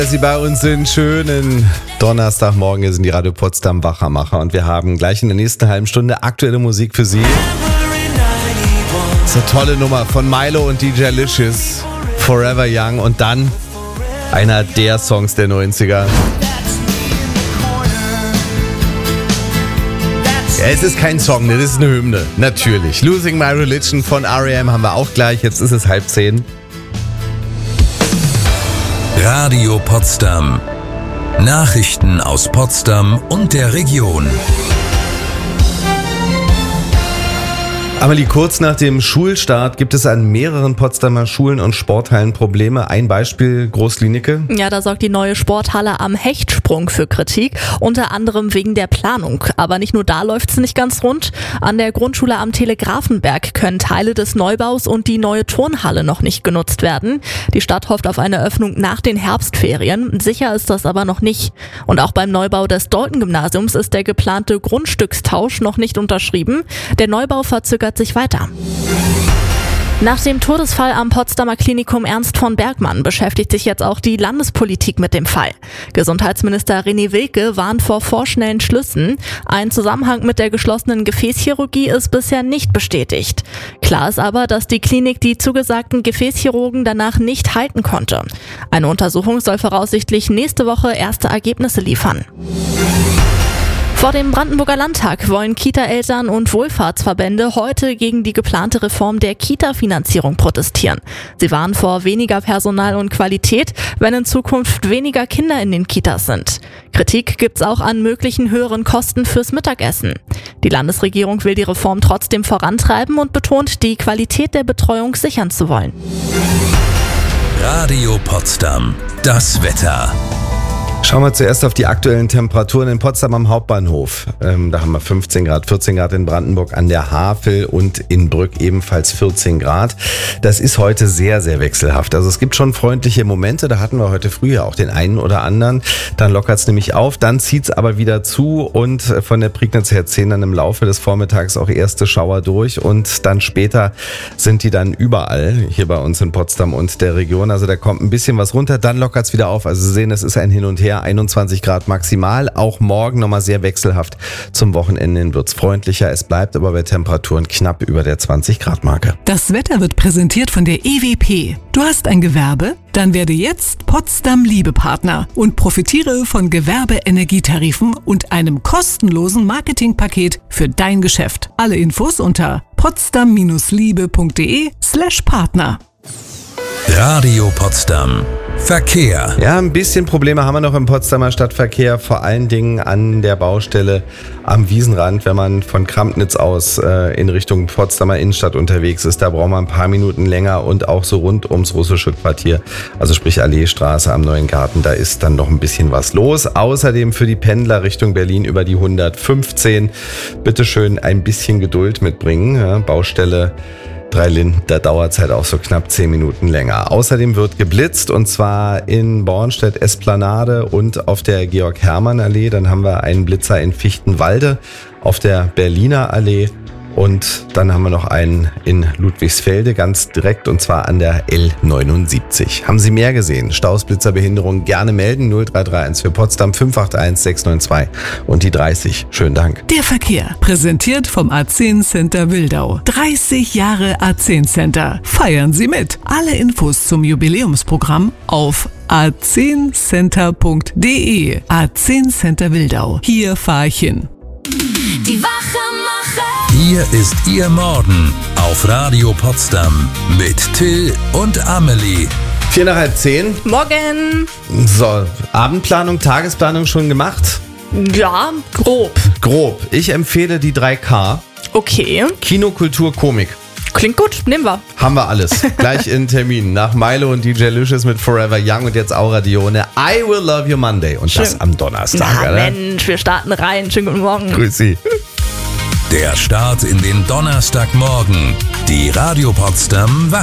Dass Sie bei uns sind, schönen Donnerstagmorgen. Hier sind die Radio Potsdam Wachermacher und wir haben gleich in der nächsten halben Stunde aktuelle Musik für Sie. Das ist eine tolle Nummer von Milo und DJ Licious, Forever Young, und dann einer der Songs der 90er. Ja, es ist kein Song, das ist eine Hymne, natürlich. Losing My Religion von R.E.M. haben wir auch gleich, jetzt ist es 9:30. Radio Potsdam. Nachrichten aus Potsdam und der Region. Amelie, kurz nach dem Schulstart gibt es an mehreren Potsdamer Schulen und Sporthallen Probleme. Ein Beispiel, Großklinike. Ja, da sorgt die neue Sporthalle am Hechtsprung für Kritik, unter anderem wegen der Planung. Aber nicht nur da läuft es nicht ganz rund. An der Grundschule am Telegrafenberg können Teile des Neubaus und die neue Turnhalle noch nicht genutzt werden. Die Stadt hofft auf eine Öffnung nach den Herbstferien. Sicher ist das aber noch nicht. Und auch beim Neubau des Dalton-Gymnasiums ist der geplante Grundstückstausch noch nicht unterschrieben. Der Neubau verzögert sich weiter. Nach dem Todesfall am Potsdamer Klinikum Ernst von Bergmann beschäftigt sich jetzt auch die Landespolitik mit dem Fall. Gesundheitsminister René Wilke warnt vor vorschnellen Schlüssen. Ein Zusammenhang mit der geschlossenen Gefäßchirurgie ist bisher nicht bestätigt. Klar ist aber, dass die Klinik die zugesagten Gefäßchirurgen danach nicht halten konnte. Eine Untersuchung soll voraussichtlich nächste Woche erste Ergebnisse liefern. Vor dem Brandenburger Landtag wollen Kita-Eltern und Wohlfahrtsverbände heute gegen die geplante Reform der Kita-Finanzierung protestieren. Sie warnen vor weniger Personal und Qualität, wenn in Zukunft weniger Kinder in den Kitas sind. Kritik gibt's auch an möglichen höheren Kosten fürs Mittagessen. Die Landesregierung will die Reform trotzdem vorantreiben und betont, die Qualität der Betreuung sichern zu wollen. Radio Potsdam. Das Wetter. Schauen wir zuerst auf die aktuellen Temperaturen in Potsdam am Hauptbahnhof. Da haben wir 15 Grad, 14 Grad in Brandenburg an der Havel und in Brück ebenfalls 14 Grad. Das ist heute sehr, sehr wechselhaft. Also es gibt schon freundliche Momente, da hatten wir heute früh ja auch den einen oder anderen. Dann lockert es nämlich auf, dann zieht es aber wieder zu und von der Prignitz her ziehen dann im Laufe des Vormittags auch erste Schauer durch und dann später sind die dann überall hier bei uns in Potsdam und der Region. Also da kommt ein bisschen was runter, dann lockert es wieder auf. Also Sie sehen, es ist ein Hin und Her. 21 Grad maximal, auch morgen nochmal sehr wechselhaft. Zum Wochenende wird es freundlicher, es bleibt aber bei Temperaturen knapp über der 20 Grad Marke. Das Wetter wird präsentiert von der EWP. Du hast ein Gewerbe? Dann werde jetzt Potsdam Liebepartner und profitiere von Gewerbe-Energietarifen und einem kostenlosen Marketingpaket für dein Geschäft. Alle Infos unter potsdam-liebe.de/Partner. Radio Potsdam. Verkehr. Ja, ein bisschen Probleme haben wir noch im Potsdamer Stadtverkehr, vor allen Dingen an der Baustelle am Wiesenrand, wenn man von Krampnitz aus in Richtung Potsdamer Innenstadt unterwegs ist. Da braucht man ein paar Minuten länger und auch so rund ums russische Quartier, also sprich Alleestraße am Neuen Garten, da ist dann noch ein bisschen was los. Außerdem für die Pendler Richtung Berlin über die 115, bitteschön ein bisschen Geduld mitbringen. Ja, Baustelle Dreilinden, da dauert es halt auch so knapp 10 Minuten länger. Außerdem wird geblitzt und zwar in Bornstedt Esplanade und auf der Georg-Hermann-Allee. Dann haben wir einen Blitzer in Fichtenwalde auf der Berliner Allee und dann haben wir noch einen in Ludwigsfelde ganz direkt und zwar an der L79. Haben Sie mehr gesehen? Staus, Blitzerbehinderung gerne melden. 0331 für Potsdam 581 692 und die 30. Schönen Dank. Der Verkehr, präsentiert vom A10 Center Wildau. 30 Jahre A10 Center. Feiern Sie mit. Alle Infos zum Jubiläumsprogramm auf a10center.de. A10 Center Wildau. Hier fahre ich hin. Die Wachermacher. Hier ist Ihr Morgen auf Radio Potsdam mit Till und Amelie. 9:45. Morgen! So, Abendplanung, Tagesplanung schon gemacht? Ja, grob. Grob. Ich empfehle die 3K. Okay, Kino, Kultur, Komik. klingt gut, nehmen wir. Haben wir alles. Gleich in Termin. Nach Milo und DJ Licious mit Forever Young und jetzt Aura Dione. I Will Love You Monday. Und das am Donnerstag, Na oder? Mensch, wir starten rein. Schönen guten Morgen. Grüß Sie. Der Start in den Donnerstagmorgen. Die Radio Potsdam